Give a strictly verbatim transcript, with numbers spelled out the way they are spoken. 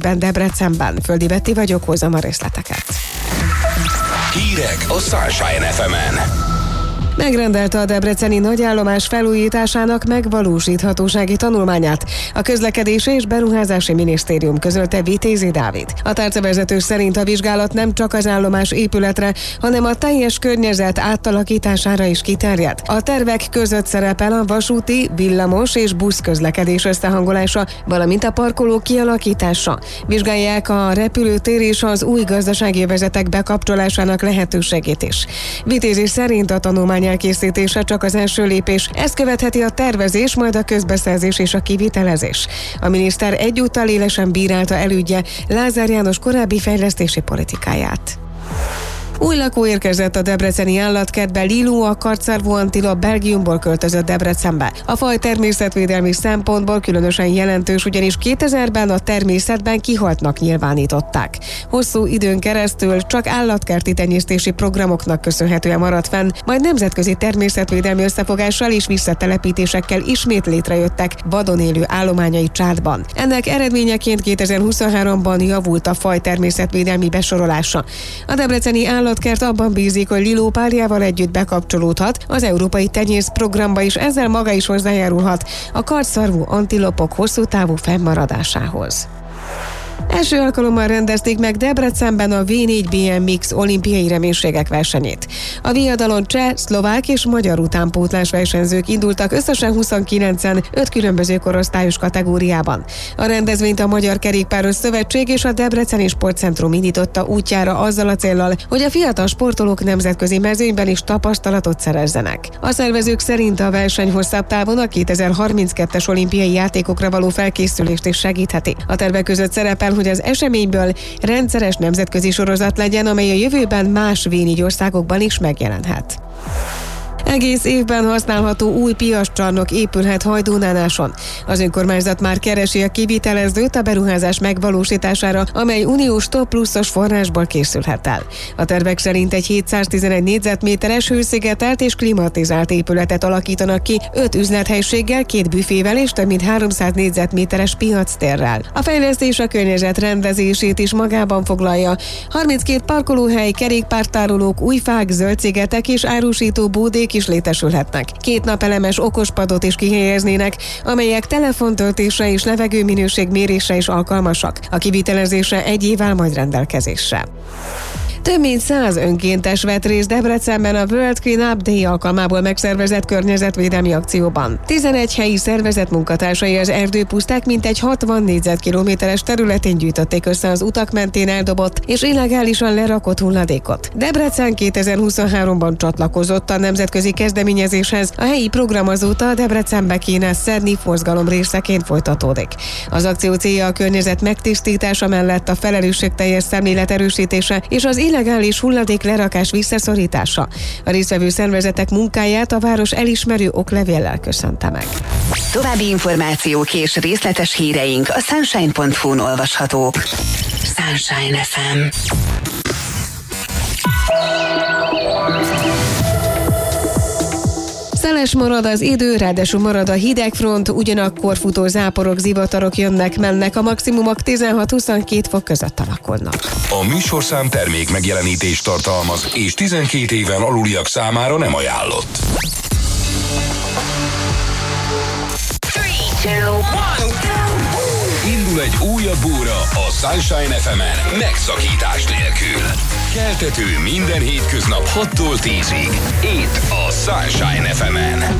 részben Debrecenben. Földi Betti vagyok, hozom a részleteket. Hírek a Sunshine ef emen. Megrendelte a debreceni nagyállomás felújításának megvalósíthatósági tanulmányát. A Közlekedési és Beruházási Minisztérium közölte Vitézi Dávid. A tárcavezető szerint a vizsgálat nem csak az állomás épületre, hanem a teljes környezet átalakítására is kiterjed. A tervek között szerepel a vasúti, villamos és busz közlekedés összehangolása, valamint a parkoló kialakítása. Vizsgálják a repülőtér és az új gazdasági övezetek bekapcsolásának lehetőségét is. Vitézi szerint a tanulmány elkészítése csak az első lépés. Ezt követheti a tervezés, majd a közbeszerzés és a kivitelezés. A miniszter egyúttal élesen bírálta elődje Lázár János korábbi fejlesztési politikáját. Új lakó érkezett a debreceni állatkertbe. Liló, a kartszarvú antilope Belgiumból költözött Debrecenbe. A faj természetvédelmi szempontból különösen jelentős, ugyanis kétezerben a természetben kihaltnak nyilvánították. Hosszú időn keresztül csak állatkerti tenyésztési programoknak köszönhetően maradt fenn, majd nemzetközi természetvédelmi összefogással és visszatelepítésekkel ismét létrejöttek vadon élő állományai Csádban. Ennek eredményeként kétezer-huszonháromban javult a faj természetvédelmi besorolása. A debreceni állat Állatkert abban bízik, hogy Liló párjával együtt bekapcsolódhat az európai tenyész programba, és ezzel maga is hozzájárulhat a kartszarvú antilopok hosszú távú fennmaradásához. Első alkalommal rendezték meg Debrecenben a vé négy bé em Mix olimpiai reménységek versenyét. A viadalon cseh, szlovák és magyar utánpótlás versenyzők indultak összesen huszonkilencen, öt különböző korosztályos kategóriában. A rendezvényt a Magyar Kerékpáros Szövetség és a Debreceni Sportcentrum indította útjára azzal a céllal, hogy a fiatal sportolók nemzetközi mezőnyben is tapasztalatot szerezzenek. A szervezők szerint a verseny hosszabb távon a kétezer-harminckettes olimpiai játékokra való felkészülést is segítheti. A tervek között szerepel, hogy az eseményből rendszeres nemzetközi sorozat legyen, amely a jövőben más vé négy országokban is megjelenhet. Egész évben használható új piaccsarnok épülhet Hajdúnánáson. Az önkormányzat már keresi a kivitelezőt a beruházás megvalósítására, amely uniós top pluszos forrásból készülhet el. A tervek szerint egy hétszáztizenegy négyzetméteres hőszigetelt és klimatizált épületet alakítanak ki, öt üzlethelyiséggel, két büfével és több mint háromszáz négyzetméteres piactérrel. A fejlesztés a környezet rendezését is magában foglalja. harminckét parkolóhely, kerékpártárolók, új fák, zöld szigetek és árusító bódék is létesülhetnek. Két napelemes okospadot is kihelyeznének, amelyek telefontöltésre és levegőminőség mérésre is alkalmasak. A kivitelezésre egy év áll majd rendelkezésre. Több mint száz önkéntes vett részt Debrecenben a World Clean Up Day alkalmából megszervezett környezetvédelmi akcióban. tizenegy helyi szervezet munkatársai az erdőpuszták mintegy hatvan négyzetkilométeres területén gyűjtötték össze az utak mentén eldobott és illegálisan lerakott hulladékot. Debrecen kétezer-huszonháromban csatlakozott a nemzetközi kezdeményezéshez, a helyi program azóta a Debrecenbe kéne szedni forgalom részeként folytatódik. Az akció célja a környezet megtisztítása mellett a felelősségteljes szemlélet erősítése és az illegális hulladék lerakás visszaszorítása. A résztvevő szervezetek munkáját a város elismerő oklevéllel köszönte meg. További információk és részletes híreink a sunshine pont hu-n olvashatók. Sunshine ef em. Szeles marad az idő, ráadásul marad a hidegfront, ugyanakkor futó záporok, zivatarok jönnek, mennek, a maximumok tizenhat-huszonkét fok között alakulnak. A műsorszám termék megjelenítést tartalmaz, és tizenkét éven aluliak számára nem ajánlott. Indul egy újabb óra a Sunshine ef emen megszakítás nélkül. Keltető minden hétköznap hattól tízig. Itt a Sunshine ef emen.